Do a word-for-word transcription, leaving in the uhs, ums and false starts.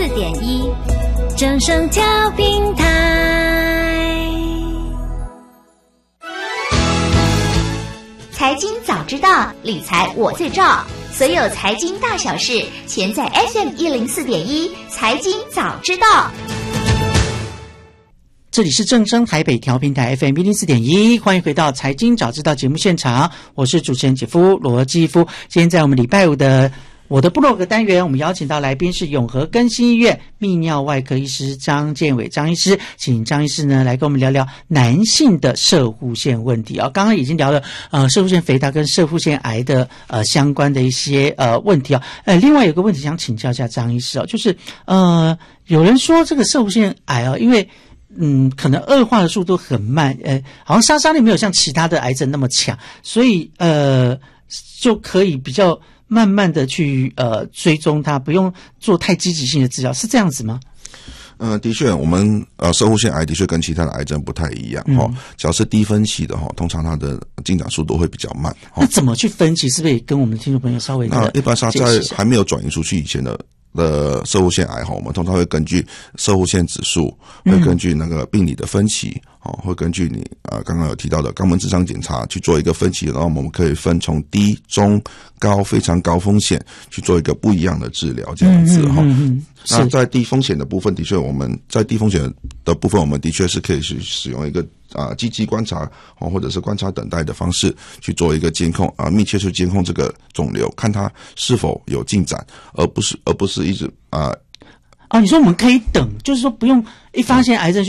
四点一，正声调频台。 财经早知道，理财我最照。所有财经大小事，全在 F M 一零四点一财经早知道。 这里是正声台北调频台 F M 一零四点一，欢迎回到财经早知道节目现场，我是主持人姐夫罗基夫。今天在我们礼拜五的我的部落格单元，我们邀请到来宾是永和更新医院泌尿外科医师张建伟张医师，请张医师呢来跟我们聊聊男性的攝護腺问题啊、哦。刚刚已经聊了呃攝護腺肥大跟攝護腺癌的呃相关的一些呃问题啊、哦。呃，另外有个问题想请教一下张医师哦，就是呃有人说这个攝護腺癌哦，因为嗯，可能恶化的速度很慢，呃，好像杀伤力没有像其他的癌症那么强，所以呃，就可以比较慢慢的去呃追踪它，不用做太积极性的治疗，是这样子吗？ 呃，的确，我们呃攝護腺癌的确跟其他的癌症不太一样哈、嗯，只要是低分期的哈，通常它的进展速度会比较慢。 那怎么去分期？是不是也跟我们的听众朋友稍微的那一般上在还没有转移出去以前的。的攝護腺癌哈，我们通常会根据攝護腺指数，会根据那个病理的分期，哦、嗯，会根据你啊刚刚有提到的肛门直肠检查去做一个分期，然后我们可以分从低、中、高、非常高风险去做一个不一样的治疗，这样子哈。嗯嗯嗯那在低风险的部分，的确我们在低风险的部分，我们的确是可以去使用一个啊积极观察哦，或者是观察等待的方式去做一个监控啊，密切去监控这个肿瘤，看它是否有进展，而不是而不是一直啊。 哦，你说我们可以等，就是说不用一发现癌症